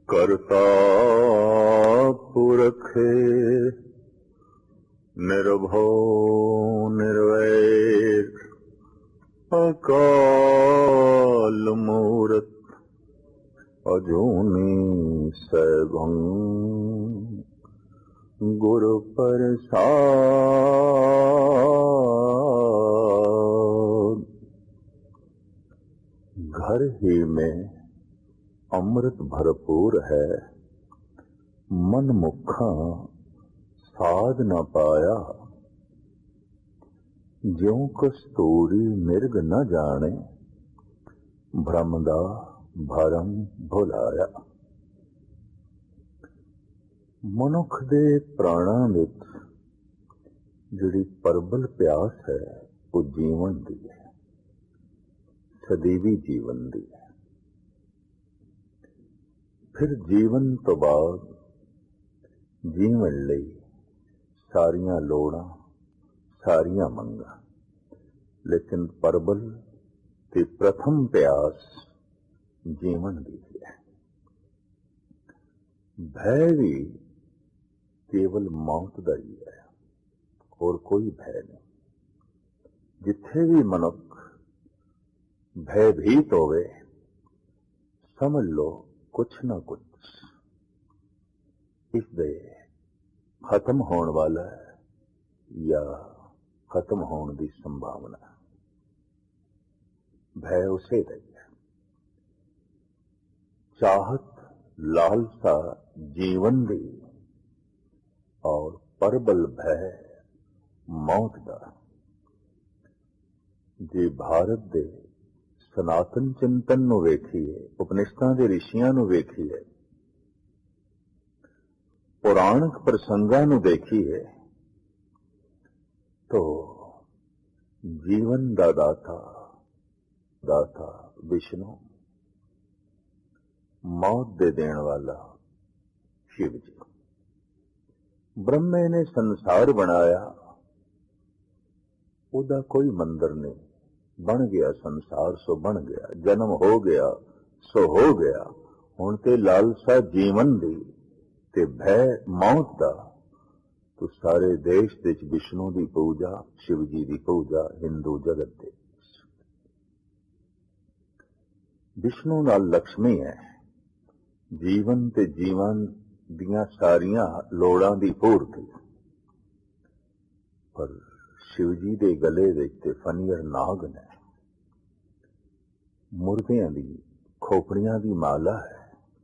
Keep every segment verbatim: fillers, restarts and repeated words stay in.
ਕਰਤਾ ਪੁਰਖੇ ਨਿਰਭਉ ਨਿਰਵੈਰ ਅਕਾਲ ਮੂਰਤ ਅਜੂਨੀ ਸੈਭੰ ਗੁਰ प्रसाद। घर ही में अमृत भरपूर है, मन मुखा साध न पाया। ज्यों कस्तूरी मिर्ग न जाने, भ्रम दा भरम भुलाया। मनुख दे प्राणां विच जिहड़ी परबल प्यास है वो जीवन दी है, सदैवी जीवन दी है। फिर जीवन तो बाद जीवन लई सारियां लोड़ां सारियां मंगां, लेकिन परबल ते प्रथम प्यास जीवन दी है। भय भी केवल मौत का ही है, और कोई भय नहीं। जिथे भी मनुख भयभीत होवे, समझ लो कुछ ना कुछ इसदे खत्म होने वाला है या खत्म होने की संभावना। भय उसे ही है। चाहत लालसा जीवन दी और परबल भय मौत दा। जे भारत दे सनातन चिंतन नूं वेखीए, उपनिषदां दे ऋषियां नूं वेखीए, पुराणिक प्रसंगां नूं देखीए, तो जीवन दा दाता दाता विष्णु, मौत दे देण वाला शिव जी। ब्रह्मे ने संसार बनाया, उदा कोई मंदिर नहीं, बन गया संसार सो बन गया, जन्म हो गया सो हो गया। हुण ते लालसा जीवन दी ते भय मौत दा, तो सारे देश विच विष्णु की पूजा, शिव जी की पूजा हिंदू जगत दे। विष्णु नाल लक्ष्मी है, जीवन ते जीवन दियां सारियां लोड़ां दी पूर्ति। पर शिव जी दे गले विच ते फनियर नाग ने, मुर्दियां दी खोपड़ियां दी माला है।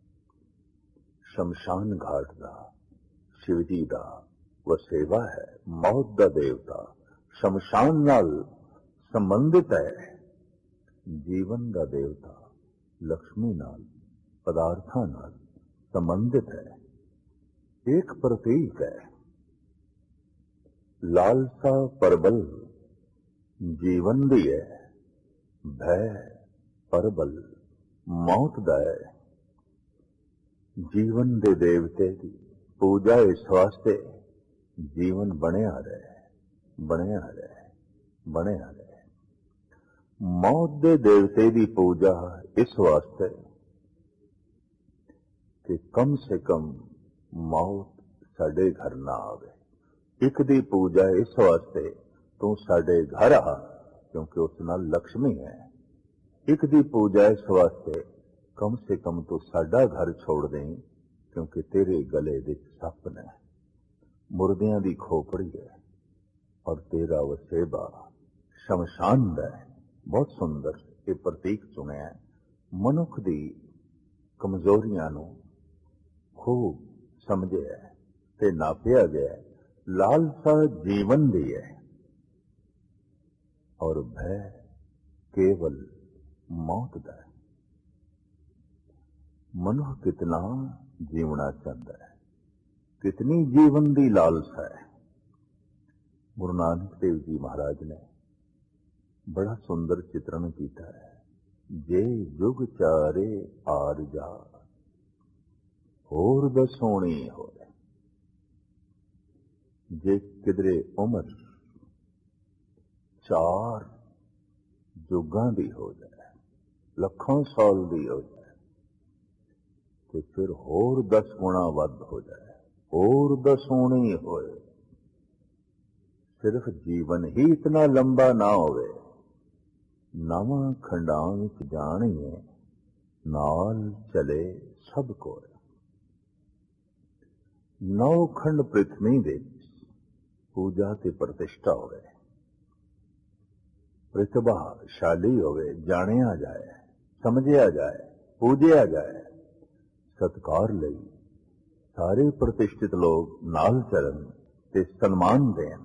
शमशान घाट दा शिव जी दा वसेवा है। मौत दा देवता शमशान नाल संबंधित है। जीवन दा देवता लक्ष्मी नाल पदार्थां नाल संबंधित है। एक प्रतीक है। लालसा परबल जीवन दी है, भय परबल मौत दा है। जीवन दे देवते की पूजा इस वास्ते जीवन बनिया रहे, बनिया रहे, बनिया रहे। मौत दे देवते की पूजा इस वास्ते कि कम से कम मौत साडे घर ना आवे। एक दी पूजा इस वास्ते तू साडे घर आ, क्योंकि उस नाल लक्ष्मी है। एक दी पूजा इस वास्ते कम से कम तू साडा घर छोड़ दें, क्योंकि तेरे गले विच सप ने, मुर्दियां दी खोपड़ी है, और तेरा वसेबा शमशान दा है। बहुत सुंदर ये प्रतीक चुनिया। मनुख दी कमजोरियां नूं खूब समझिया ते नापिया गया। लालसा जीवन दी है, और भय केवल मौत दा है। मनुख कितना जीवना चाहता है, कितनी जीवन दी लालसा है। गुरु नानक देव जी महाराज ने बड़ा सुंदर चित्रण किया है। जे जुग चारे आर जा, होर दसोणी होए। जे किधरे उम्र चार जुगां दी हो जाए, लखों साल दी हो जाए, ਤੇ ਫਿਰ ਹੋਰ ਦਸ ਗੁਣਾ ਵੱਧ ਹੋ ਜਾਏ, ਹੋਰ ਦਸੋਣੀ ਹੋਏ। ਸਿਰਫ ਜੀਵਨ ਹੀ ਇਤਨਾ ਲੰਬਾ ਨਾ ਹੋਵੇ, ਨਵਾਂ ਖੰਡਾਂ ਵਿੱਚ ਜਾਣੀਏ, ਨਾਲ ਚਲੇ ਸਭ ਕੋਲ। ਨੌ ਖੰਡ ਪ੍ਰਿਥਵੀ ਵਿੱਚ ਪੂਜਾ ਤੇ ਪ੍ਰਤਿਸ਼ਠਾ ਹੋਵੇ, ਪ੍ਰਤਿਭਾਸ਼ਾਲੀ ਹੋਵੇ, ਜਾਣਿਆ ਜਾਏ, ਸਮਝਿਆ ਜਾਏ, ਪੂਜਿਆ ਜਾਏ। ਸਤਿਕਾਰ ਲਈ ਸਾਰੇ ਪ੍ਰਤਿਸ਼ਠਿਤ ਲੋਕ ਨਾਲ ਚੱਲਣ ਤੇ ਸਨਮਾਨ ਦੇਣ।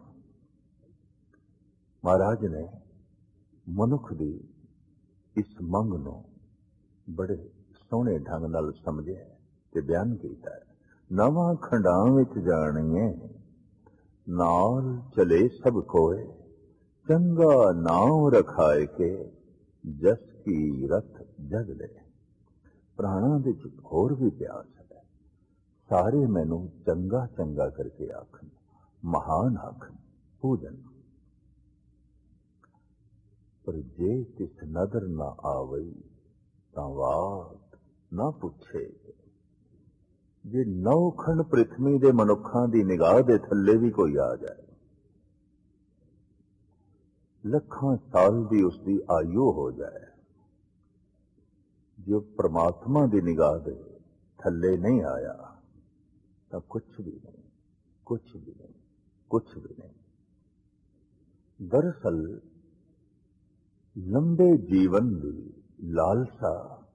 ਮਹਾਰਾਜ ਨੇ ਮਨੁੱਖ ਦੀ ਇਸ ਮੰਗ ਨੂੰ ਬੜੇ ਸੋਹਣੇ ਢੰਗ ਨਾਲ ਸਮਝਿਆ ਤੇ ਬਿਆਨ ਕੀਤਾ ਹੈ। ਨਵਾਂ ਖੰਡਾਂ ਵਿੱਚ ਜਾਣੀਏ, ਨਾਲ ਚਲੇ ਸਭ ਕੋਏ, ਚੰਗਾ ਨਾਮ ਰਖਾਏ ਕੇ, ਜਸ ਕੀ ਰਥ ਜਗ ਲੈ। ਪ੍ਰਾਣਾਂ ਵਿੱਚ ਹੋਰ ਵੀ ਪਿਆਸ ਹੈ, ਸਾਰੇ ਮੈਨੂੰ ਚੰਗਾ ਚੰਗਾ ਕਰਕੇ ਆਖਣ, ਮਹਾਨ ਆਖਣ, ਪੂਜਨ। ਪਰ ਜੇ ਤਿਸ ਨਦਰ ਨਾ ਆਵਈ, ਤਾਂ ਬਾਤ ਨਾ ਪੁੱਛੇ। ਜੇ ਨੌ ਖੰਡ ਪ੍ਰਿਥਵੀ ਦੇ ਮਨੁੱਖਾਂ ਦੀ ਨਿਗਾਹ ਦੇ ਥੱਲੇ ਵੀ ਕੋਈ ਆ ਜਾਏ, ਲੱਖਾਂ ਸਾਲ ਦੀ ਉਸਦੀ ਆਯੂ ਹੋ ਜਾਏ, ਜੋ ਪ੍ਰਮਾਤਮਾ ਦੀ ਨਿਗਾਹ ਦੇ ਥੱਲੇ ਨਹੀਂ ਆਇਆ, ਤਾਂ ਕੁਛ ਵੀ ਨਹੀਂ, ਕੁਛ ਵੀ ਨਹੀਂ, ਕੁਛ ਵੀ ਨਹੀਂ। ਦਰਅਸਲ ਲੰਬੇ ਜੀਵਨ ਦੀ ਲਾਲਸਾ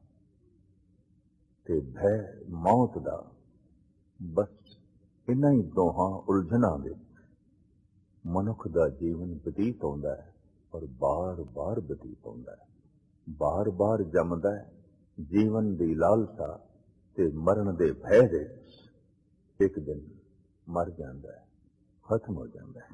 ਤੇ ਭੈ ਮੌਤ ਦਾ, ਬਸ ਇਨ੍ਹਾਂ ਹੀ ਦੋਹਾਂ ਉਲਝਣਾਂ ਵਿੱਚ ਮਨੁੱਖ ਦਾ ਜੀਵਨ ਬਤੀਤ ਹੁੰਦਾ ਹੈ, ਔਰ ਬਾਰ-ਬਾਰ ਬਤੀਤ ਹੁੰਦਾ ਹੈ, ਬਾਰ-ਬਾਰ ਜੰਮਦਾ ਹੈ। ਜੀਵਨ ਦੀ ਲਾਲਸਾ ਤੇ ਮਰਨ ਦੇ ਭੈ ਵਿੱਚ ਇੱਕ ਦਿਨ ਮਰ ਜਾਂਦਾ ਹੈ, ਖਤਮ ਹੋ ਜਾਂਦਾ ਹੈ।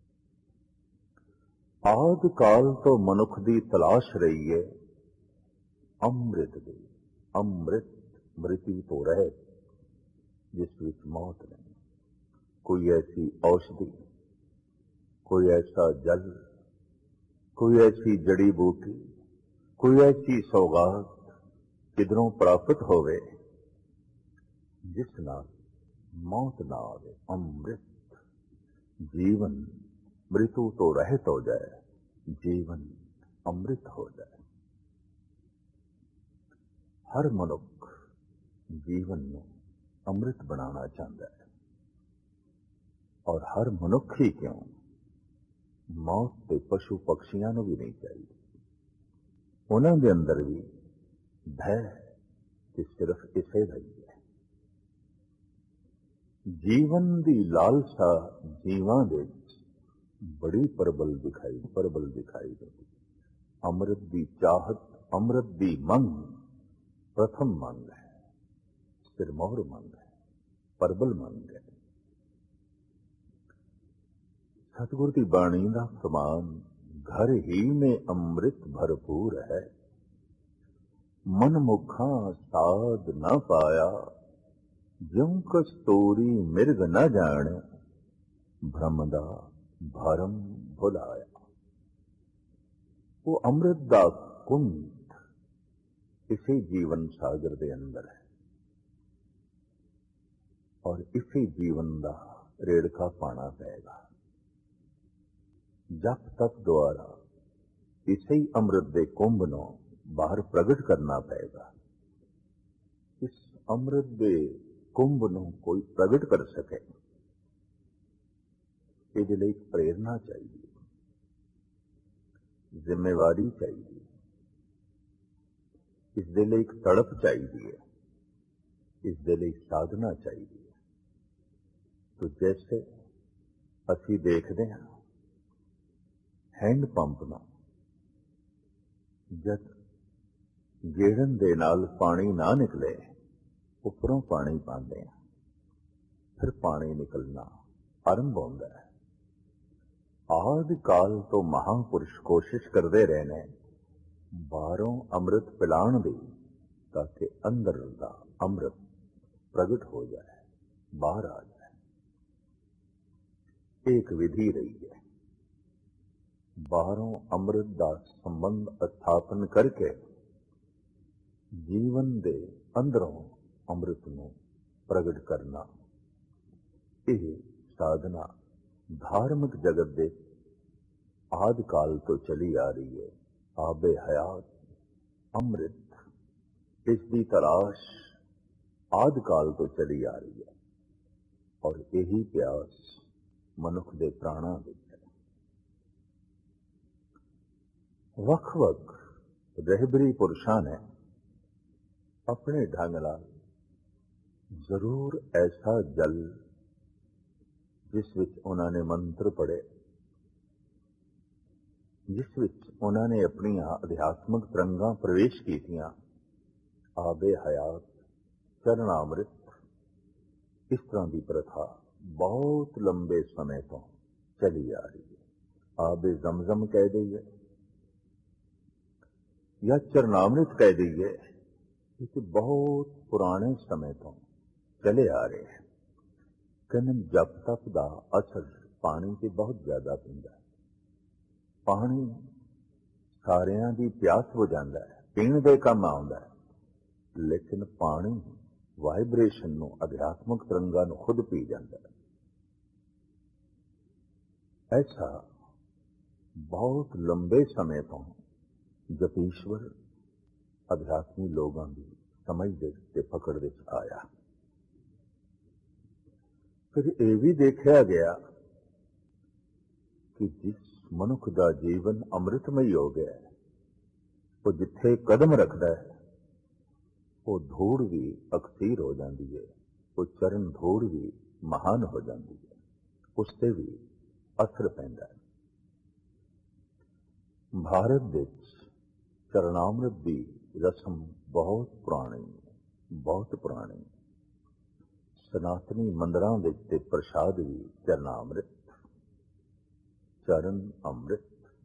ਆਦਿ ਕਾਲ ਤੋਂ ਮਨੁੱਖ ਦੀ ਤਲਾਸ਼ ਰਹੀ ਹੈ ਅੰਮ੍ਰਿਤ ਦੀ, ਅੰਮ੍ਰਿਤ ਮ੍ਰਿਤੀ ਤੋਂ ਰਹਿਤ, ਜਿਸ ਵਿੱਚ ਮੌਤ ਨਹੀਂ। ਕੋਈ ਐਸੀ ਔਸ਼ਧੀ, ਕੋਈ ਐਸਾ ਜਲ, ਕੋਈ ਐਸੀ ਜੜੀ ਬੂਟੀ, ਕੋਈ ਐਸੀ ਸੌਗਾਤ ਕਿਧਰੋਂ ਪ੍ਰਾਪਤ ਹੋਵੇ ਜਿਸ ਨਾਲ ਮੌਤ ਨਾ ਆਵੇ। ਅੰਮ੍ਰਿਤ ਜੀਵਨ ਮ੍ਰਿਤੂ ਤੋਂ ਰਹਿਤ ਹੋ ਜਾਏ, ਜੀਵਨ ਅੰਮ੍ਰਿਤ ਹੋ ਜਾਏ। ਹਰ ਮਨੁੱਖ ਜੀਵਨ ਨੂੰ ਅੰਮ੍ਰਿਤ ਬਣਾਉਣਾ ਚਾਹੁੰਦਾ ਹੈ, ਔਰ ਹਰ ਮਨੁੱਖ ਹੀ ਕਿਉਂ, ਮੌਤ ਤੇ ਪਸ਼ੂ ਪਕਸ਼ੀਆਂ ਨੂੰ ਵੀ ਨਹੀਂ ਚਾਹੀਦੀ। ਉਹਨਾਂ ਦੇ ਅੰਦਰ ਵੀ ਭੈ ਤੇ ਸਿਰਫ ਇਸੇ ਦਾ ਹੀ ਹੈ। ਜੀਵਨ ਦੀ ਲਾਲਸਾ ਜੀਵਾਂ ਦੇ ਵਿੱਚ ਬੜੀ ਪ੍ਰਬਲ ਦਿਖਾਈ ਪ੍ਰਬਲ ਦਿਖਾਈ ਦਿੰਦੀ। ਅੰਮ੍ਰਿਤ ਦੀ ਚਾਹਤ, ਅੰਮ੍ਰਿਤ ਦੀ ਮੰਗ ਪ੍ਰਥਮ ਮੰਗ ਹੈ, ਸਿਰਮੌਰ ਮੰਗ ਹੈ, ਪ੍ਰਬਲ ਮੰਗ ਹੈ। सतगुरु की बाणी का फरमान, घर ही में अमृत भरपूर है, मन मुखा साध न पाया, ज्यों कस्तूरी मिर्ग न जाने, भ्रम दा भरम भुलाया। वो अमृत दा कुंड इसी जीवन सागर दे अंदर है, और इसी जीवन दा रेड़का पाना पेगा। जप तप द्वारा इसे ही अमृत दे कुंभ नूं बाहर प्रगट करना पेगा। इस अमृत दे कुंभ नूं कोई प्रगट कर सके, इहदे लई प्रेरणा चाहिए, जिम्मेवारी चाहिए, इसदे लई एक तड़प चाहिए, इसदे लई साधना चाहिए। तो जैसे असी देखते हैं हैंड पंप ना, जब गेड़न दे नाल पानी ना निकले, उपरों पानी पाते हैं, फिर पानी निकलना आरंभ होता है। आदि काल तो महापुरुष कोशिश करते रहने बाहरों अमृत पिलाण दी, ताकि अंदर दा अमृत प्रगट हो जाए, बाहर आ जाए। एक विधि रही है, बाहरों अमृत का संबंध स्थापन करके जीवन दे अंदरों ਅੰਮ੍ਰਿਤ ਨੂੰ ਪ੍ਰਗਟ ਕਰਨਾ, ਇਹ ਸਾਧਨਾ ਧਾਰਮਿਕ ਜਗਤ ਦੇ ਆਦਿ ਕਾਲ ਤੋਂ ਚਲੀ ਆ ਰਹੀ ਹੈ। ਆਬੇ ਹਯਾਤ ਅੰਮ੍ਰਿਤ, ਇਸ ਦੀ ਤਲਾਸ਼ ਆਦਿ ਕਾਲ ਤੋਂ ਚਲੀ ਆ ਰਹੀ ਹੈ ਔਰ ਇਹੀ ਪਿਆਸ ਮਨੁੱਖ ਦੇ ਪ੍ਰਾਣਾਂ ਵਿੱਚ ਹੈ। ਵੱਖ-ਵੱਖ ਰਹਿਬਰੀ ਪੁਰਸ਼ਾਂ ਨੇ ਆਪਣੇ ਢੰਗ ਨਾਲ ਜ਼ਰੂਰ ਐਸਾ ਜਲ ਜਿਸ ਵਿੱਚ ਉਹਨਾਂ ਨੇ ਮੰਤਰ ਪੜ੍ਹੇ, ਜਿਸ ਵਿੱਚ ਉਹਨਾਂ ਨੇ ਆਪਣੀਆਂ ਅਧਿਆਤਮਿਕ ਤਰੰਗਾਂ ਪ੍ਰਵੇਸ਼ ਕੀਤੀਆਂ, ਆਬੇ ਹਯਾਤ, ਚਰਨਾਮ੍ਰਿਤ, ਇਸ ਤਰ੍ਹਾਂ ਦੀ ਪ੍ਰਥਾ ਬਹੁਤ ਲੰਬੇ ਸਮੇਂ ਤੋਂ ਚਲੀ ਆ ਰਹੀ ਹੈ। ਆਬੇ ਜ਼ਮਜ਼ਮ ਕਹਿ ਦਈਏ ਜਾਂ ਚਰਨਾਮ੍ਰਿਤ ਕਹਿ ਦਈਏ, ਇਹ ਬਹੁਤ ਪੁਰਾਣੇ ਸਮੇਂ ਤੋਂ ਚਲੇ ਆ ਰਹੇ ਹੈ। ਕਹਿੰਦੇ ਜਪ ਤਪ ਦਾ ਅਸਰ ਪਾਣੀ ਤੇ ਬਹੁਤ ਜ਼ਿਆਦਾ ਪੈਂਦਾ ਹੈ। ਪਾਣੀ ਸਾਰਿਆਂ ਦੀ ਪਿਆਸ ਹੋ ਜਾਂਦਾ ਹੈ, ਪੀਣ ਦੇ ਕੰਮ ਆਉਂਦਾ ਹੈ, ਲੇਕਿਨ ਪਾਣੀ ਵਾਈਬ੍ਰੇਸ਼ਨ ਨੂੰ, ਅਧਿਆਤਮਿਕ ਤਰੰਗਾਂ ਨੂੰ ਖੁਦ ਪੀ ਜਾਂਦਾ ਹੈ। ਐਸਾ ਬਹੁਤ ਲੰਬੇ ਸਮੇਂ ਤੋਂ ਜਪੀਸ਼ਵਰ ਅਧਿਆਤਮੀ ਲੋਕਾਂ ਦੀ ਸਮਝ ਦੇ ਤੇ ਪਕੜ ਵਿੱਚ ਆਇਆ। ਫਿਰ ਇਹ ਵੀ ਦੇਖਿਆ ਗਿਆ ਕਿ ਜਿਸ ਮਨੁੱਖ ਦਾ ਜੀਵਨ ਅੰਮ੍ਰਿਤਮਈ ਹੋ ਗਿਆ ਹੈ, ਉਹ ਜਿੱਥੇ ਕਦਮ ਰੱਖਦਾ ਹੈ ਉਹ ਧੂੜ ਵੀ ਅਕਸੀਰ ਹੋ ਜਾਂਦੀ ਹੈ, ਉਹ ਚਰਨ ਧੂੜ ਵੀ ਮਹਾਨ ਹੋ ਜਾਂਦੀ ਹੈ, ਉਸ ਤੇ ਵੀ ਅਸਰ ਪੈਂਦਾ ਹੈ। ਭਾਰਤ ਵਿੱਚ ਚਰਨਾਮ੍ਰਿਤ ਦੀ ਰਸਮ ਬਹੁਤ ਪੁਰਾਣੀ ਹੈ, ਬਹੁਤ ਪੁਰਾਣੀ। ਸਨਾਤਨੀ ਮੰਦਰਾਂ ਵਿੱਚ ਤੇ ਪ੍ਰਸ਼ਾਦ ਵੀ ਚਰਨਾਮ੍ਰਿਤ, ਚਰਨ ਅੰਮ੍ਰਿਤ,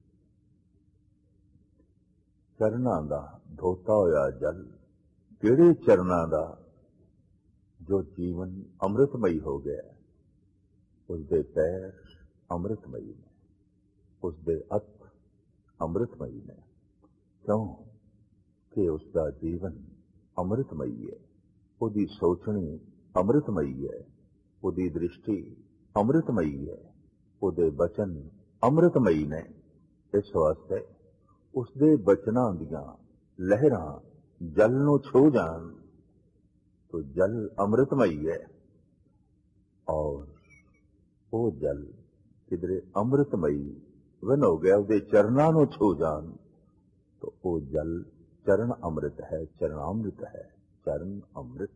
ਚਰਨਾਂ ਦਾ ਧੋਤਾ ਹੋਇਆ ਜਲ। ਕਿਹੜੇ ਚਰਨਾਂ ਦਾ? ਜੋ ਜੀਵਨ ਅੰਮ੍ਰਿਤਮਈ ਹੋ ਗਿਆ, ਉਸਦੇ ਪੈਰ ਅੰਮ੍ਰਿਤਮਈ ਨੇ, ਉਸਦੇ ਅੱਖ ਅੰਮ੍ਰਿਤਮਈ ਨੇ। ਕਿਉਂ ਕਿ ਉਸਦਾ ਜੀਵਨ ਅੰਮ੍ਰਿਤਮਈ ਹੈ, ਉਹਦੀ ਸੋਚਣੀ ਅੰਮ੍ਰਿਤਮਈ ਹੈ, ਉਹਦੀ ਦ੍ਰਿਸ਼ਟੀ ਅੰਮ੍ਰਿਤਮਈ ਹੈ, ਉਹਦੇ ਬਚਨ ਅੰਮ੍ਰਿਤਮਈ ਨੇ। ਇਸ ਵਾਸਤੇ ਉਸਦੇ ਬਚਨਾਂ ਦੀਆਂ ਲਹਿਰਾਂ ਜਲ ਨੂੰ ਛੂ ਜਾਣ तो जल अमृतमयी है और वो जल किधरे अमृतमयी वन हो गया, उसके चरणों को छू जान तो वो जल चरण अमृत है, चरणामृत है, चरण अमृत।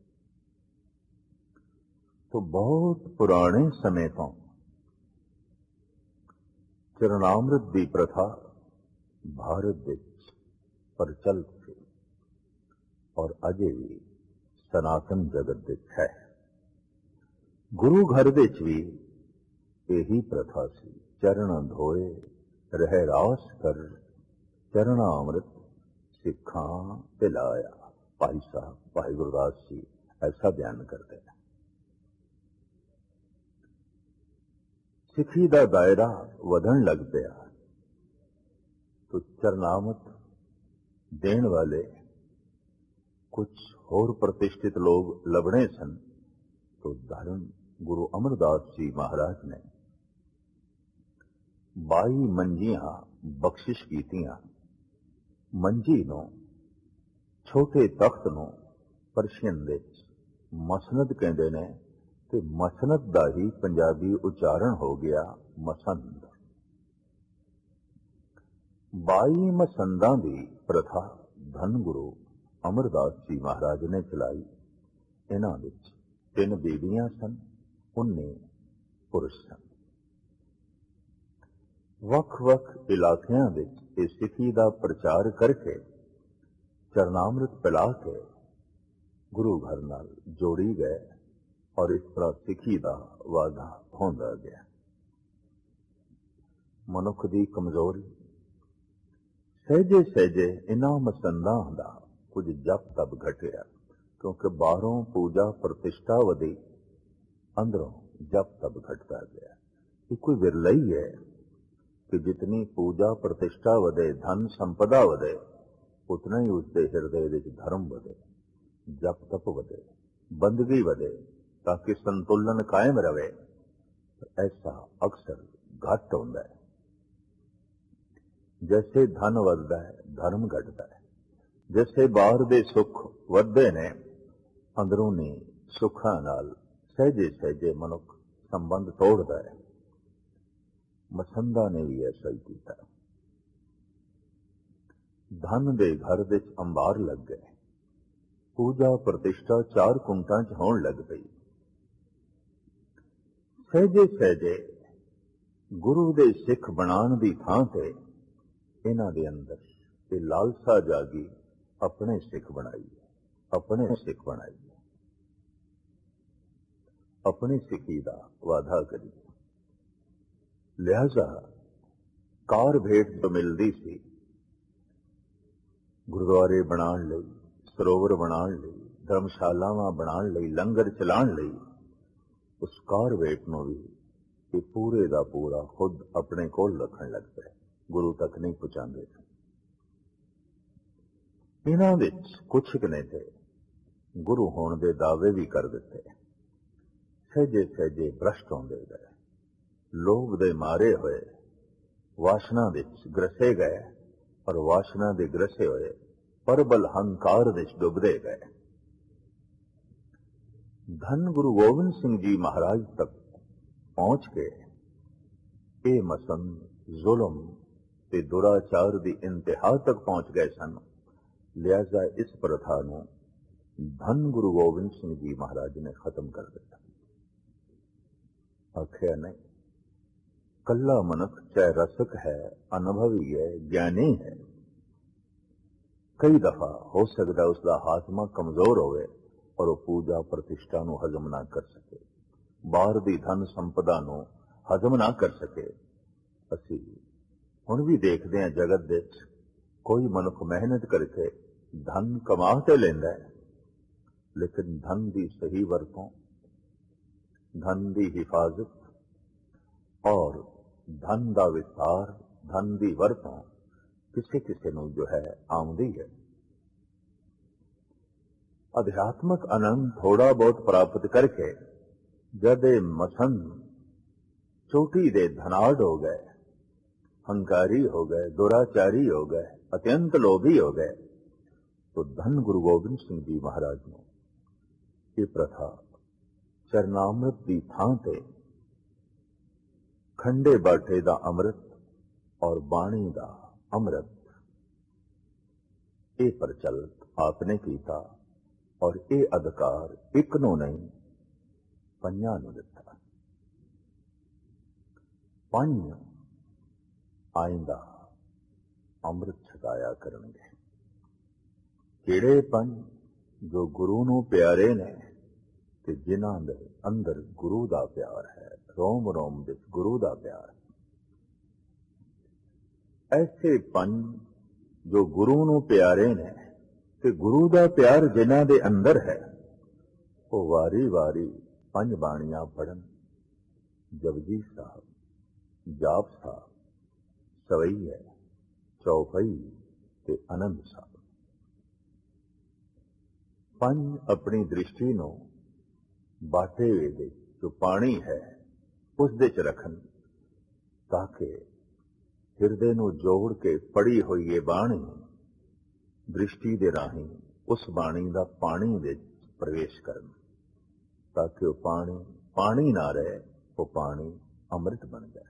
तो बहुत पुराने समय तो चरणामृत की प्रथा भारत विच प्रचलित थी और अजे भी सनातन जगत विच है। गुरु घर विच भी यही प्रथा सी। चरण धोए रह रास कर चरणा अमृत सिखा पिलाया। भाई साहब भाई गुरदास जी ऐसा बयान करते हैं। सिखी का दायरा वधन लग गया तो चरनामृत देने वाले कुछ होर प्रतिष्ठित लोग लभने सन। तो धर्म गुरु अमरदास जी महाराज ने बाई मंजियां बख्शिश कीतियां। मंजी नो छोटे तख्त नो परशियन विच मसनद कहते ने ते मसनद दा ही पंजाबी उच्चारण हो गया मसंद। बाई मसंदा दी प्रथा धन गुरु अमरदास जी महाराज ने चलाई। इन्हां विच तीन बीबियां सन, उन्ने पुरुष सन। वख-वख इलाकियां विच इस सिखी दा प्रचार करके चरणामृत पिला के गुरु घर नाल जोड़ी गए और इस तरह सिखी दा वाधा होंदा गया। मनुख दी कमजोरी सहजे सहजे इन्हां मसंदां दा कुछ जप तप घटिया, क्योंकि बाहरों पूजा प्रतिष्ठा वधी, अंदरों जप तप घटता गया। ये कोई विरला ही है कि जितनी पूजा प्रतिष्ठा वधे, धन संपदा वधे, उतना ही उसके हृदय विच धर्म वधे। जप तप वधे, बंदगी वधे, ताकि संतुलन कायम रहे। ऐसा अक्सर घट होता है। जैसे धन वधदा है, धर्म घटता है। जैसे बाहर दे सुख वधदे ने, अंदरूनी सुखां नाल सहजे सहजे मनुख संबंध तोड़ता है। मसंदा ने भी ऐसा ही किया। धन दे घर दे अंबार लग गए, पूजा प्रतिष्ठा चार कुंटां च होण लग पई। सहजे सहजे गुरु दे सिख बनाण दी थां ते इन्हां दे अंदर ये लालसा जागी, अपने सिख बनाइए, अपने सिख बनाइए, अपनी सिखी दा वादा करिए। लिहाजा कार भेंट जो मिलती सी, गुरुद्वारे बनाण लई, सरोवर बनाण लई, धर्मशालावां बनाण लई, लंगर चलाण लई, उस कार भेंट नूं भी ये पूरे दा पूरा खुद अपने कोल रखण लग पए, गुरु तक नहीं पहुंचांदे। इन्हां विच कुछ क ने ते गुरु होण दे दावे भी कर दिते। सहजे सहजे भ्रष्ट होंदे गए, लोभ दे मारे होए वासना विच ग्रसे गए, और वासना दे ग्रसे होए परबल हंकार विच डुबदे गए। धन गुरु गोबिंद सिंह जी महाराज तक पहुंच के ये मसंद जुल्म ते दुराचार दी इंतहा तक पहुंच गए सन। लिहाजा इस प्रथा नूं धन गुरु गोबिंद सिंह जी महाराज ने खत्म कर दिया। आखिया नहीं, कल्ला मनुख चाहे रसक है, अनुभवी है, ज्ञानी है, कई दफा हो सकता उसका हाथमा कमजोर होवे और वो पूजा प्रतिष्ठा नूं हजम ना कर सके, बाहर दी धन संपदा नूं हजम ना कर सके। असी हुण भी देखते हैं जगत दे कोई मनुख मेहनत करके धन कमा के लेंदा है, लेकिन धन की सही वरतों, धन की हिफाजत और धन का विस्तार, धन की वरतों किसी किसी नूं जो है आउंदी है। अध्यात्मक आनंद थोड़ा बहुत प्राप्त करके जद मसंद चोटी दे धनाढ़ हो गए, हंकारी हो गए, दुराचारी हो गए, अत्यंत लोभी हो गए, तो धन गुरु गोबिंद सिंह जी महाराज ने ये प्रथा चरनामृत की थां ते खंडे बाटे दा अमृत और बाणी दा अमृत ये प्रचलित आपने किया, और ये अधिकार एक नूं नहीं पंजां नूं दिता। पंज आइंदा अमृत छकाया करनगे। किहड़े पंज? जो गुरु नूं प्यारे ने ते जिन्हां दे अंदर गुरु दा प्यार है, रोम रोम विच गुरु दा प्यार है। ऐसे पंज जो गुरु नूं प्यारे ने ते गुरु दा प्यार जिन्हां दे अंदर है, वो वारी वारी पंज बाणियां पढ़न। जपजी साहब, जाप साहब, सवैया, चौपई ते आनंद साहब। पंज अपनी दृष्टि नूं बाटे दे जो पानी है उस दे च रखन, ताकि हिरदे नूं जोड़ के पढ़ी हुई ये बाणी दृष्टि दे राही उस बाणी दा पानी दे प्रवेश करन, ताकि वो पानी पानी ना रहे, वो पानी अमृत बन जाए।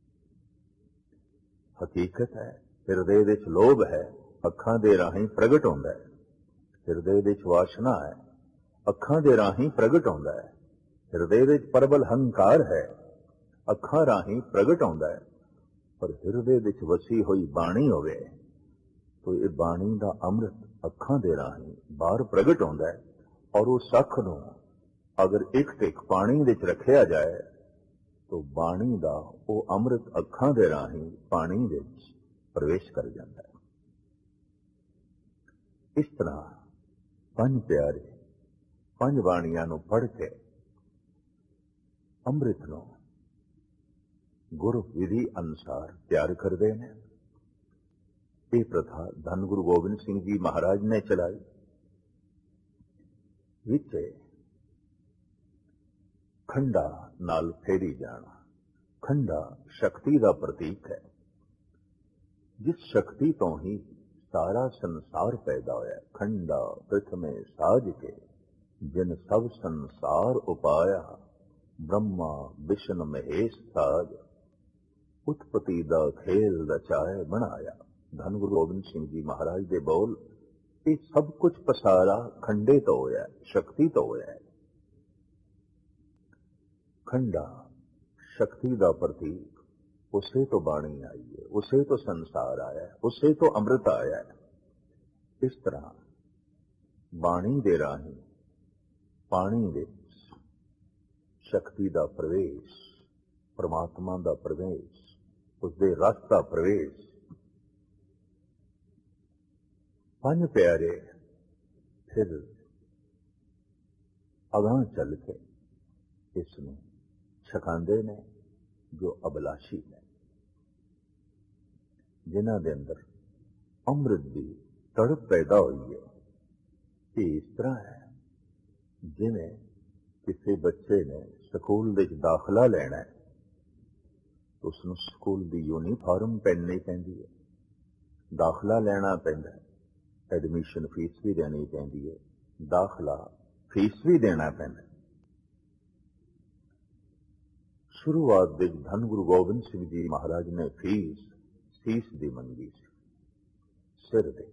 हकीकत है हिरदे दे च लोभ है, अखां दे राही प्रगट होंदा है। हिरदे दे च वासना है, अखां दे राही प्रगट होंदा है। हिरदे दे च प्रबल हंकार है, अखां राही प्रगट होंदा है। पर हिरदे दे च वसी हुई बाणी होवे तो ये बाणी दा अमृत अखां दे राही बाहर प्रगट होंदा है, और उस अख नूं अगर एक टिक पानी दे च रखिया जाए तो बाणी दा वो अमृत अखां दे राही पानी दे च प्रवेश कर जाता है। इस तरह पंज प्यारे पंज बाणियां नूं पढ़ के अमृत नूं गुरु विधि अनुसार तैयार करते हैं। ये प्रथा धन गुरु गोबिंद सिंह जी महाराज ने चलाई। ਵਿੱਚ ਖੰਡਾ ਨਾਲ ਫੇਰੀ ਜਾਣਾ। ਖੰਡਾ ਸ਼ਕਤੀ ਦਾ ਪ੍ਰਤੀਕ ਹੈ, ਜਿਸ ਸ਼ਕਤੀ ਤੋਂ ਹੀ ਸਾਰਾ ਸੰਸਾਰ ਪੈਦਾ ਹੋਇਆ। ਖੰਡਾ ਪ੍ਰਥਮੇ ਸਾਜ ਕੇ ਜਿਨ ਸਭ ਸੰਸਾਰ ਉਪਾਇਆ, ਬ੍ਰਹਮਾ ਵਿਸ਼ਨ ਮਹੇਸ਼ ਸਾਜ, ਉਤਪਤੀ ਦਾ ਖੇਲ ਰਚਾਏ ਬਣਾਇਆ। ਧੰਨ ਗੁਰੂ ਗੋਬਿੰਦ ਸਿੰਘ ਜੀ ਮਹਾਰਾਜ ਦੇ ਬੋਲ, ਇਹ ਸਭ ਕੁਝ ਪਸਾਰਾ ਖੰਡੇ ਤੋਂ ਹੋਇਆ, ਸ਼ਕਤੀ ਤੋਂ ਹੋਇਆ। ਖੰਡਾ ਸ਼ਕਤੀ ਦਾ ਪ੍ਰਤੀਕ, ਉਸੇ ਤੋਂ ਬਾਣੀ ਆਈ ਹੈ, ਉਸੇ ਤੋਂ ਸੰਸਾਰ ਆਇਆ, ਉਸੇ ਤੋਂ ਅੰਮ੍ਰਿਤ ਆਇਆ। ਇਸ ਤਰ੍ਹਾਂ ਬਾਣੀ ਦੇ ਰਾਹੀਂ ਪਾਣੀ ਵਿੱਚ ਸ਼ਕਤੀ ਦਾ ਪ੍ਰਵੇਸ਼, ਪਰਮਾਤਮਾ ਦਾ ਪ੍ਰਵੇਸ਼, ਉਸਦੇ ਰਸ ਦਾ ਪ੍ਰਵੇਸ਼। ਪੰਜ ਪਿਆਰੇ ਫਿਰ ਅਗਾਂਹ ਚੱਲ ਕੇ ਇਸ ਨੂੰ ਛਕਾਉਂਦੇ ਨੇ, ਜੋ ਅਬਲਾਸ਼ੀ ਨੇ, ਜਿਨ੍ਹਾਂ ਦੇ ਅੰਦਰ ਅੰਮ੍ਰਿਤ ਦੀ ਤੜਪ ਪੈਦਾ ਹੋਈ ਹੈ। ਇਹ ਇਸ ਤਰ੍ਹਾਂ ਹੈ ਜਿਵੇਂ ਕਿਸੇ ਬੱਚੇ ਨੇ ਸਕੂਲ ਵਿੱਚ ਦਾਖਲਾ ਲੈਣਾ ਹੈ, ਉਸ ਨੂੰ ਸਕੂਲ ਦੀ ਯੂਨੀਫਾਰਮ ਪਹਿਨਣੀ ਪੈਂਦੀ ਹੈ, ਦਾਖਲਾ ਲੈਣਾ ਪੈਂਦਾ ਹੈ, ਐਡਮਿਸ਼ਨ ਫੀਸ ਵੀ ਦੇਣੀ ਪੈਂਦੀ ਹੈ, ਦਾਖਲਾ ਫੀਸ ਵੀ ਦੇਣਾ ਪੈਂਦਾ ਹੈ। ਸ਼ੁਰੂਆਤ ਵਿੱਚ ਧੰਨ ਗੁਰੂ ਗੋਬਿੰਦ ਸਿੰਘ ਜੀ ਮਹਾਰਾਜ ਨੇ ਫੀਸ ਸੀਸ ਦੀ ਮੰਗੀ ਸੀ, ਸਿਰ ਦੇ।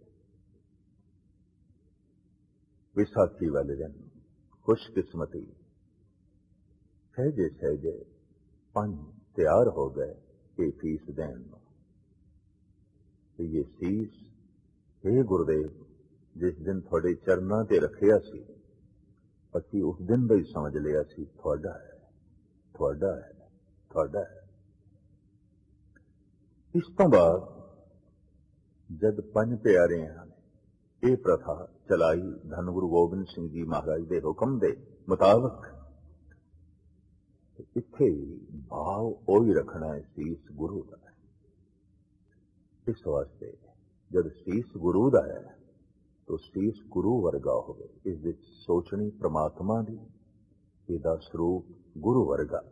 ਵਿਸਾਖੀ ਵਾਲੇ ਦਿਨ ਖੁਸ਼ਕਿਸਮਤੀ ਸਹਿਜੇ ਸਹਿਜੇ ਪੰਜ ਤਿਆਰ ਹੋ ਗਏ ਇਹ ਫੀਸ ਦੇਣ ਨੂੰ। ਤੇ ਇਹ ਸੀਸ, हे ਗੁਰਦੇਵ, ਜਿਸ ਦਿਨ ਤੁਹਾਡੇ ਚਰਨਾਂ ਤੇ ਰੱਖਿਆ ਸੀ, ਅਸੀਂ ਉਸ ਦਿਨ ਦਾ ਹੀ ਸਮਝ ਲਿਆ ਸੀ ਤੁਹਾਡਾ ਹੈ, ਤੁਹਾਡਾ ਹੈ, ਤੁਹਾਡਾ ਹੈ। ਇਸ ਤੋਂ ਬਾਅਦ ਜਦ ਪੰਜ ਪਿਆਰਿਆਂ ਨੇ ਇਹ ਪ੍ਰਥਾ ਚਲਾਈ ਧੰਨ ਗੁਰੂ ਗੋਬਿੰਦ ਸਿੰਘ ਜੀ ਮਹਾਰਾਜ ਦੇ ਹੁਕਮ ਦੇ ਮੁਤਾਬਕ, ਇੱਥੇ ਭਾਵ ਉਹੀ ਰੱਖਣਾ ਹੈ, ਸੀਸ ਗੁਰੂ ਦਾ ਹੈ। ਇਸ ਵਾਸਤੇ ਜਦ ਸੀਸ ਗੁਰੂ ਦਾ ਹੈ ਤਾਂ ਸੀਸ ਗੁਰੂ ਵਰਗਾ ਹੋਵੇ, ਇਸ ਵਿੱਚ ਸੋਚਣੀ ਪ੍ਰਮਾਤਮਾ ਦੀ, ਇਹਦਾ ਸਰੂਪ ਗੁਰੂ ਵਰਗਾ।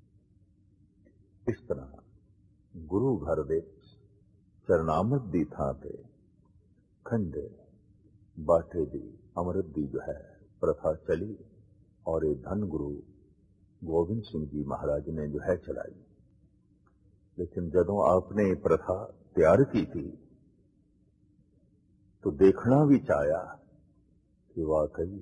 ਇਸ ਤਰ੍ਹਾਂ ਗੁਰੂ ਘਰ ਦੇ ਚਰਨਾਮਤ ਦੀ ਥਾਂ ਤੇ ਖੰਡੇ ਬਾਟੇ ਦੀ, ਅੰਮ੍ਰਿਤ ਦੀ ਜੋ ਹੈ ਪ੍ਰਥਾ ਚਲੀ, ਔਰ ਇਹ ਧੰਨ ਗੁਰੂ ਗੋਬਿੰਦ ਸਿੰਘ ਜੀ ਮਹਾਰਾਜ ਨੇ ਜੋ ਹੈ ਚਲਾਈ। ਲੇਕਿਨ ਜਦੋਂ ਆਪਨੇ ਇਹ ਪ੍ਰਥਾ ਤਿਆਰ ਕੀਤੀ तो देखना भी चाया कि वाकई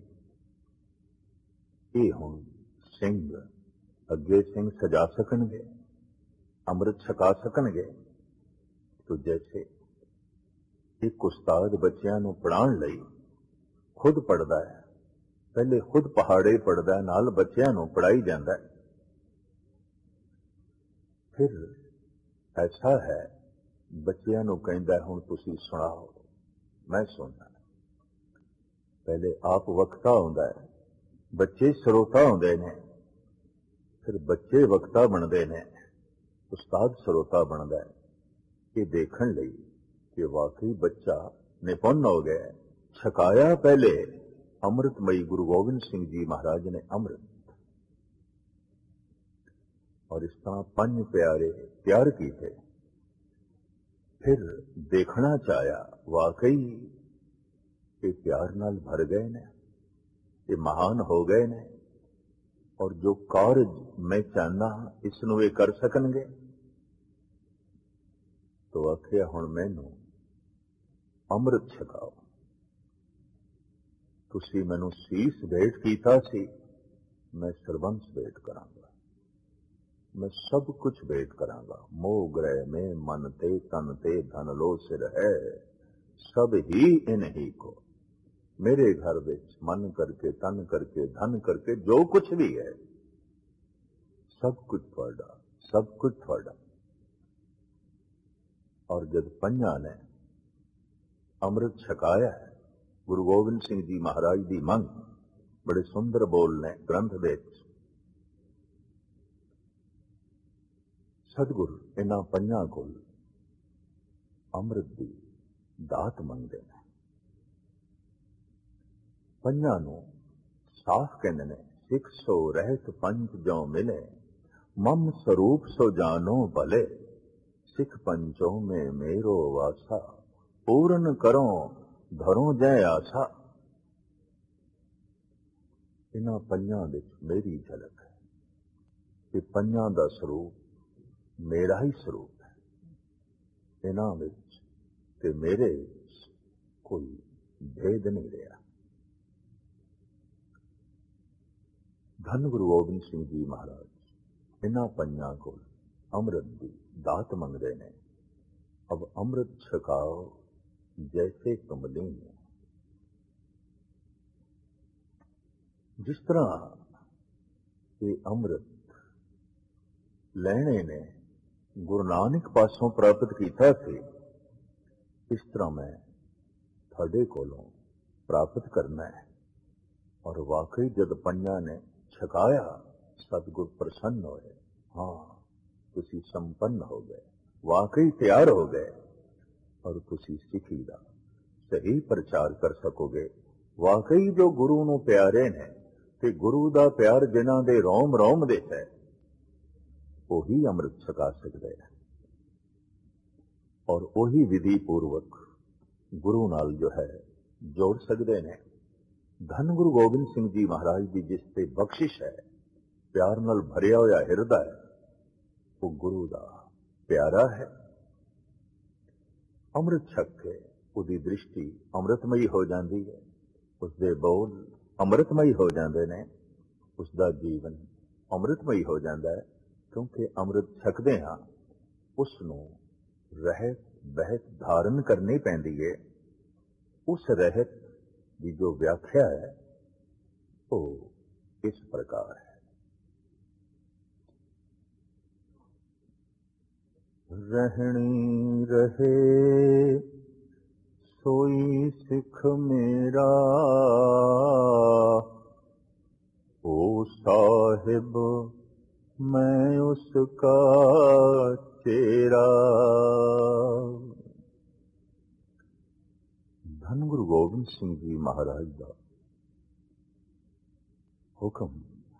ये हुण सिंह अगे सिंह सजा सकणगे, अमृत छका सकणगे। तो जैसे एक उस्ताद बच्चों नूं पढ़ाउण लई खुद पढ़दा है, पहले खुद पहाड़े पढ़दा है, नाल बच्चों नूं पढ़ाई जांदा है। फिर ऐसा है बच्चों नूं कहंदा है हुण तुसीं सुणाओ, मैं सुनना। पहले आप वक्ता होंदा है, बच्चे श्रोता होंदे ने, फिर बच्चे वक्ता बनते हैं, उस्ताद श्रोता बनता है। ये देखने लई कि वाकई बच्चा निपुण हो गया। छकाया पहले अमृतमयी गुरु गोबिंद सिंह जी महाराज ने अमृत, और इस तरह पंज प्यारे प्यार किए। फिर देखना चाया वाकई ये प्यार नाल भर गए ने, ये महान हो गए ने, और जो कार्य मैं चाहना इसनूं ये कर सकणगे। तो आखिया हुण मैनूं अमृत छकाओ, तुसीं मैनूं सीस भेंट कीता सी, मैं सरबंस भेंट करांगा, मैं सब कुछ भेंट करांगा। मोह ग्रह में मन ते तन ते धन लो सिर है, सब ही इन ही को। मेरे घर विच मन करके तन करके धन करके जो कुछ भी है सब कुछ तुहाडा, सब कुछ तुहाडा। और जब पंजा ने अमृत छकाया है, गुरु गोबिंद सिंह जी महाराज की मंग बड़े सुंदर बोल ने ग्रंथ विच, सतगुरु इन्हां पंजां कोल अमृत की दात मंगते हैं। पंजां नूं ਸਾਫ਼ ਕਹਿੰਦੇ ਨੇ, ਸਿੱਖ ਸੋ ਰਹਿਤ ਪੰਚ ਜੋ ਮਿਲੇ, ਮਮ ਸਰੂਪ ਸੋ ਜਾਨੋ ਭਲੇ, ਸਿੱਖ ਪੰਚੋ ਮੇ ਮੇਰੋ ਵਾਸਾ, ਪੂਰਨ ਕਰੋ ਧਰੋ ਜੈ ਆਸਾ। ਇਹਨਾਂ ਪੰਜਾਂ ਵਿੱਚ ਮੇਰੀ ਝਲਕ ਹੈ। ਇਹ ਪੰਜਾਂ ਦਾ ਸਰੂਪ ਮੇਰਾ ਹੀ ਸਰੂਪ ਹੈ। ਇਹਨਾਂ ਵਿੱਚ ਤੇ ਮੇਰੇ ਵਿੱਚ ਕੋਈ ਭੇਦ ਨਹੀਂ ਰਿਹਾ। ਧੰਨ ਗੁਰੂ ਗੋਬਿੰਦ ਸਿੰਘ ਜੀ ਮਹਾਰਾਜ ਇਹਨਾਂ ਪੰਜਾਂ ਕੋਲ ਅੰਮ੍ਰਿਤ ਦੀ ਦਾਤ ਮੰਗਦੇ ਨੇ। ਅਬ ਅੰਮ੍ਰਿਤ ਛਕਾਓ ਜੈਸੇ ਕਮਲੀਨ। ਜਿਸ ਤਰ੍ਹਾਂ ਇਹ ਅੰਮ੍ਰਿਤ ਲੈਣੇ ਨੇ ਗੁਰੂ ਨਾਨਕ ਪਾਸੋਂ ਪ੍ਰਾਪਤ ਕੀਤਾ ਸੀ, ਇਸ ਤਰ੍ਹਾਂ ਮੈਂ ਤੁਹਾਡੇ ਕੋਲੋਂ ਪ੍ਰਾਪਤ ਕਰਨਾ ਹੈ। ਔਰ ਵਾਕਈ ਜਦ ਪੰਜਾਂ ਨੇ ਛਕਾਇਆ, ਸਤਿਗੁਰ ਪ੍ਰਸੰਨ ਹੋਏ। ਹਾਂ, ਤੁਸੀਂ ਸੰਪੰਨ ਹੋ ਗਏ, ਵਾਕਈ ਤਿਆਰ ਹੋ ਗਏ, ਔਰ ਤੁਸੀਂ ਸਿੱਖੀ ਦਾ ਸਹੀ ਪ੍ਰਚਾਰ ਕਰ ਸਕੋਗੇ। ਵਾਕਈ ਜੋ ਗੁਰੂ ਨੂੰ ਪਿਆਰੇ ਨੇ ਤੇ ਗੁਰੂ ਦਾ ਪਿਆਰ ਜਿਨ੍ਹਾਂ ਦੇ ਰੋਮ ਰੋਮ ਦੇ ਹੈ, ਉਹੀ ਅੰਮ੍ਰਿਤ ਛਕਾ ਸਕਦੇ ਹੈ। ਔਰ ਉਹੀ ਵਿਧੀ ਪੂਰਵਕ ਗੁਰੂ ਨਾਲ ਜੋ ਹੈ ਜੋੜ ਸਕਦੇ ਨੇ। ਧੰਨ ਗੁਰੂ ਗੋਬਿੰਦ ਸਿੰਘ ਜੀ ਮਹਾਰਾਜ ਦੀ ਜਿਸ ਤੇ ਬਖਸ਼ਿਸ਼ ਹੈ, ਪਿਆਰ ਨਾਲ ਭਰਿਆ ਹੋਇਆ ਹਿਰਦਾ ਹੈ, ਉਹ ਗੁਰੂ ਦਾ ਪਿਆਰਾ ਹੈ। ਅੰਮ੍ਰਿਤ ਛਕ ਕੇ ਉਹਦੀ ਦ੍ਰਿਸ਼ਟੀ ਅੰਮ੍ਰਿਤਮਈ ਹੋ ਜਾਂਦੀ ਹੈ, ਉਸਦੇ ਬੋਲ ਅੰਮ੍ਰਿਤਮਈ ਹੋ ਜਾਂਦੇ ਨੇ, ਉਸਦਾ ਜੀਵਨ ਅੰਮ੍ਰਿਤਮਈ ਹੋ ਜਾਂਦਾ ਹੈ। ਕਿਉਂਕਿ ਅੰਮ੍ਰਿਤ ਛਕਦੇ ਹਾਂ, ਉਸ ਨੂੰ ਰਹਿਤ ਬਹਿਤ ਧਾਰਨ ਕਰਨੀ ਪੈਂਦੀ ਹੈ। ਉਸ ਰਹਿਤ ਦੀ ਜੋ ਵਿਆਖਿਆ ਹੈ ਉਹ ਇਸ ਪ੍ਰਕਾਰ ਹੈ। ਰਹਿਣੀ ਰਹੇ ਸੋਈ ਸਿੱਖ ਮੇਰਾ, ਓ ਸਾਹਿਬ ਮੈਂ ਉਸਕਾ ਚੇਰਾ। ਧੰਨ ਗੁਰੂ ਗੋਬਿੰਦ ਸਿੰਘ ਜੀ ਮਹਾਰਾਜ ਦਾ ਹੁਕਮ,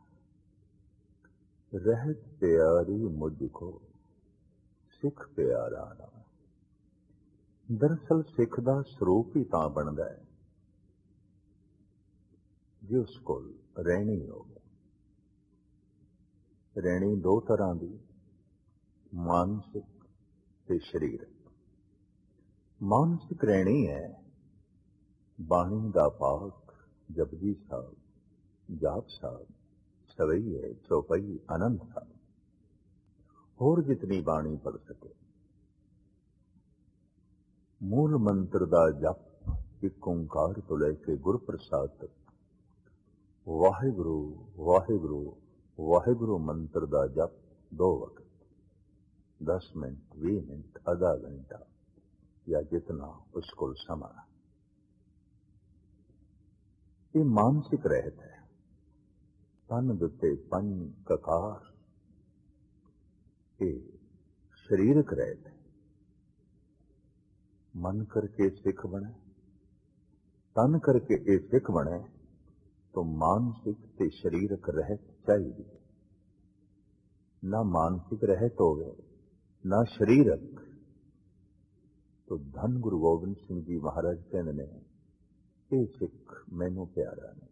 ਰਹਿਤ ਪਿਆਰੀ ਮੁਝ ਕੋ ਸਿੱਖ ਪਿਆਰਾ ਨਾ। ਦਰਅਸਲ ਸਿੱਖ ਦਾ ਸਰੂਪ ਹੀ ਤਾਂ ਬਣਦਾ ਹੈ ਜੇ ਉਸ ਕੋਲ ਰਹਿਣੀ ਹੋਵੇ। ਰਹਿਣੀ ਦੋ ਤਰ੍ਹਾਂ ਦੀ, ਮਾਨਸਿਕ ਤੇ ਸਰੀਰਕ। ਮਾਨਸਿਕ ਰਹਿਣੀ ਹੈ ਬਾਣੀ ਦਾ ਪਾਠ, ਜਪਜੀ ਸਾਹਿਬ, ਜਾਪ ਸਾਹਿਬ, ਸਵਈਏ, ਚੌਪਈ, ਆਨੰਦ ਸਾਹਿਬ, ਹੋਰ ਜਿਤਨੀ ਬਾਣੀ ਪੜ ਸਕੇ। ਮੂਲ ਮੰਤਰ ਦਾ ਜਪ ਇੱਕ ਓਂਕਾਰ ਤੋਂ ਲੈ ਕੇ ਗੁਰ ਪ੍ਰਸਾਦ ਤੱਕ, ਵਾਹਿਗੁਰੂ ਵਾਹਿਗੁਰੂ ਵਾਹਿਗੁਰੂ ਮੰਤਰ ਦਾ ਜਪ ਦੋ ਵਕਤ, ਦਸ ਮਿੰਟ, ਵੀਹ ਮਿੰਟ, ਅੱਧਾ ਘੰਟਾ ਜਾਂ ਜਿਤਨਾ ਉਸ ਕੋਲ ਸਮਾਂ। ਇਹ ਮਾਨਸਿਕ ਰਹਿਤ ਹੈ। ਤਨ ਦਿੱਤੇ ਪੰਜ ਕਕਾਰ, ਇਹ ਸਰੀਰਕ ਰਹਿਤ ਹੈ। ਮਨ ਕਰਕੇ ਸਿੱਖ ਬਣੇ, ਤਨ ਕਰਕੇ ਇਹ ਸਿੱਖ ਬਣੇ, तो मानसिक ते शरीरक रहत चाहिए। ना मानसिक रहत हो गए ना शरीरक, तो धन गुरु गोबिंद सिंह जी महाराज कहते ने, ये सिख मैनू प्यारा नहीं,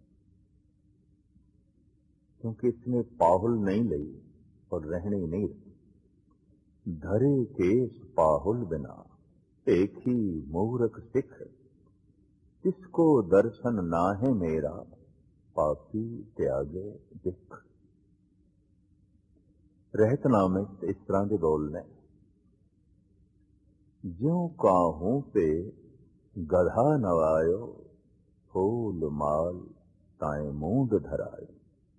क्योंकि इसने पाहुल नहीं ली और रहनी नहीं रही। धरे केस पाहुल बिना एक ही मूरख सिख, जिसको दर्शन ना है मेरा पापी त्यागे दिख। रहतनामे इस तरह के बोलने, ज्यों काहूं पे गधा नवायो, फूल माल ताए मूंद धरायो।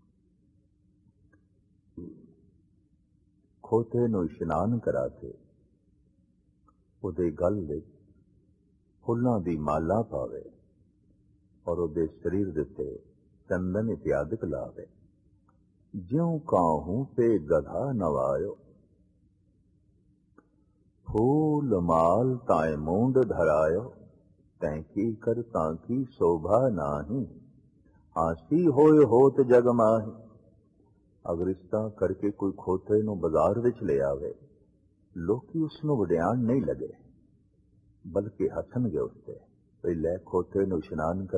खोते नूं इशनान करा के उहदे गल विच फुल्लां दी माला पावे और उहदे शरीर दे उत्ते चंदन इत्यादिक लावे। ज्यों काहूं पे गधा नवायो, फूल माल ताए मूंद धरायो। तैंकी कर तांकी शोभा नाही, हासी होए होत जग माही। अगर इस तरह करके कोई खोते नूं बाजार विच ले आवे, लोकी उसनूं वडियाण नहीं लगे, बल्कि हसणगे उसते। लै खोते नूं इशनान